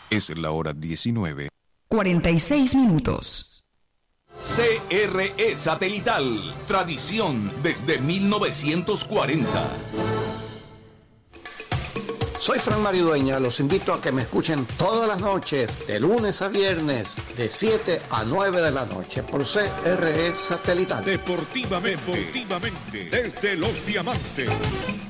Es la hora 19. 46 minutos. CRE Satelital, tradición desde 1940. Soy Fran Mario Dueña, los invito a que me escuchen todas las noches, de lunes a viernes, de 7 a 9 de la noche, por CRE Satelital. Deportivamente, desde Los Diamantes.